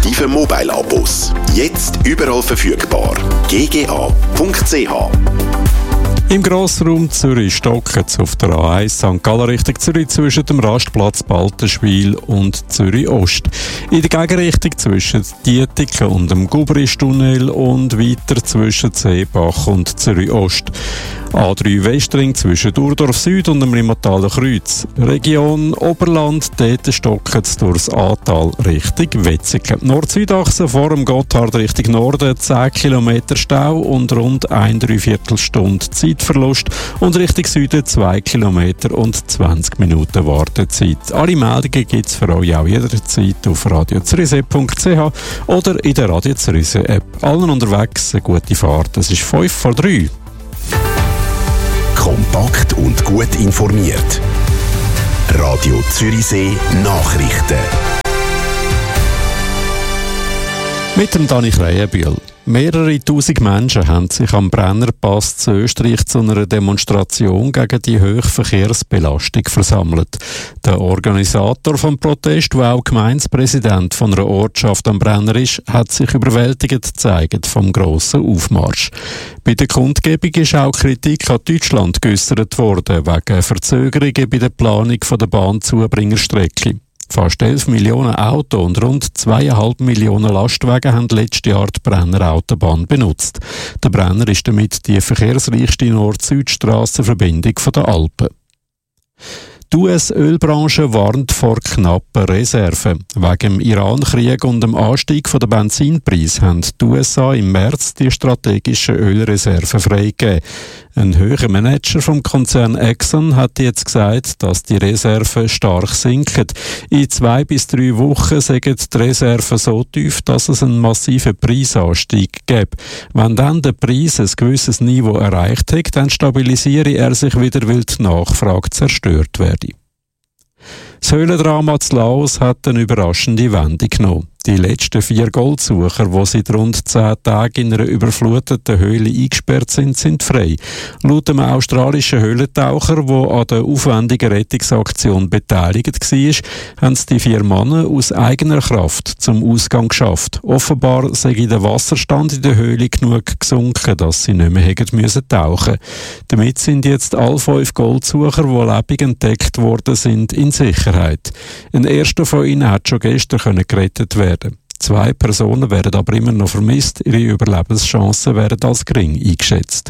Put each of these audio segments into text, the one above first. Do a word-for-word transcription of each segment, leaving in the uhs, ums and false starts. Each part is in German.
attraktiven Mobile-Abos. Jetzt überall verfügbar. g g a punkt c h. Im Grossraum Zürich stocken es auf der A eins Sankt Gallen Richtung Zürich zwischen dem Rastplatz Baltenschwil und Zürich Ost. In der Gegenrichtung zwischen Dietiken und dem Gubristunnel und weiter zwischen Seebach und Zürich Ost. A drei Westring zwischen Urdorf Süd und dem Limataler Kreuz. Region Oberland, dort stocken es durchs Ahrtal Richtung Wetzikon. Nord-Süd-Achse vor dem Gotthard Richtung Norden zehn Kilometer Stau und rund ein Dreiviertelstunde Zeitverlust und Richtung Süden zwei Kilometer und zwanzig Minuten Wartezeit. Alle Meldungen gibt es für euch auch jederzeit auf radio zürichsee punkt c h oder in der Radio Zürichsee App. Allen unterwegs eine gute Fahrt. Es ist fünf vor drei. Kompakt und gut informiert. Radio Zürichsee Nachrichten. Mit dem Dani Krähenbühl. Mehrere tausend Menschen haben sich am Brennerpass zu Österreich zu einer Demonstration gegen die hohe Verkehrsbelastung versammelt. Der Organisator vom Protest, der auch Gemeindepräsident von einer Ortschaft am Brenner ist, hat sich überwältigt gezeigt vom grossen Aufmarsch. Bei der Kundgebung ist auch Kritik an Deutschland geäussert worden, wegen Verzögerungen bei der Planung der Bahnzubringerstrecke. Fast elf Millionen Autos und rund zweieinhalb Millionen Lastwagen haben letztes Jahr die Brenner Autobahn benutzt. Der Brenner ist damit die verkehrsreichste Nord-Süd-Strassenverbindung der Alpen. Die U S-Ölbranche warnt vor knappen Reserven. Wegen dem Iran-Krieg und dem Anstieg der Benzinpreise haben die U S A im März die strategischen Ölreserven freigegeben. Ein höherer Manager vom Konzern Exxon hat jetzt gesagt, dass die Reserven stark sinken. In zwei bis drei Wochen sind die Reserven so tief, dass es einen massiven Preisanstieg gibt. Wenn dann der Preis ein gewisses Niveau erreicht hat, dann stabilisiere er sich wieder, weil die Nachfrage zerstört werde. Das Höhlendrama zu Laos hat eine überraschende Wendung genommen. Die letzten vier Goldsucher, die seit rund zehn Tagen in einer überfluteten Höhle eingesperrt sind, sind frei. Laut einem australischen Höhlentaucher, der an der aufwendigen Rettungsaktion beteiligt war, haben es die vier Männer aus eigener Kraft zum Ausgang geschafft. Offenbar sei der Wasserstand in der Höhle genug gesunken, dass sie nicht mehr hätten müssen tauchen. Damit sind jetzt alle fünf Goldsucher, die lebendig entdeckt worden sind, in Sicherheit. Ein erster von ihnen hat schon gestern gerettet werden. Zwei Personen werden aber immer noch vermisst. Ihre Überlebenschancen werden als gering eingeschätzt.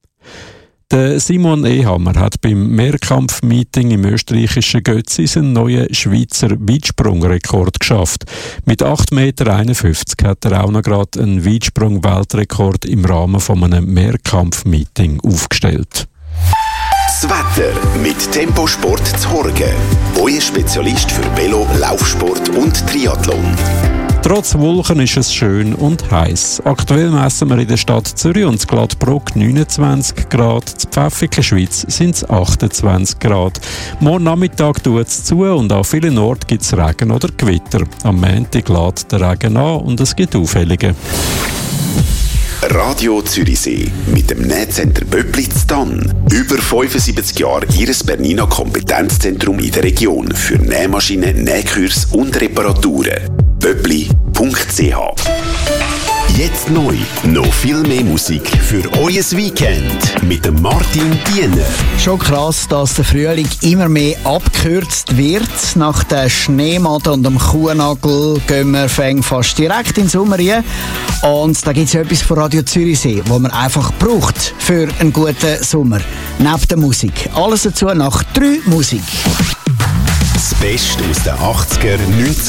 Der Simon Ehammer hat beim Mehrkampf-Meeting im österreichischen Götzi seinen neuen Schweizer Weitsprungrekord geschafft. Mit acht Komma einundfünfzig Meter hat er auch noch gerade einen Weitsprung-Weltrekord im Rahmen von einem Mehrkampf-Meeting aufgestellt. Das Wetter mit Temposport zu Horgen. Euer Spezialist für Velo, Laufsport und Triathlon. Trotz Wolken ist es schön und heiß. Aktuell messen wir in der Stadt Zürich und in Gladbruck neunundzwanzig Grad, in Pfäffiken Schweiz sind es achtundzwanzig Grad. Morgen Nachmittag tut es zu und an vielen Orten gibt es Regen oder Gewitter. Am Montag lädt der Regen an und es gibt Aufhellungen. Radio Zürichsee mit dem Nähcenter Böppli zu Tann. Über fünfundsiebzig Jahre Ihres Bernina Kompetenzzentrum in der Region für Nähmaschinen, Nähkurs und Reparaturen. böppli punkt c h. Jetzt neu, noch viel mehr Musik für euer Weekend mit dem Martin Diener. Schon krass, dass der Frühling immer mehr abgekürzt wird. Nach der Schneematte und dem Kuhnagel gehen wir fast direkt in den Sommer rein. Und da gibt es etwas von Radio Zürichsee, was man einfach braucht für einen guten Sommer. Neben der Musik. Alles dazu nach drei Musik. Das Beste aus den achtziger, neunziger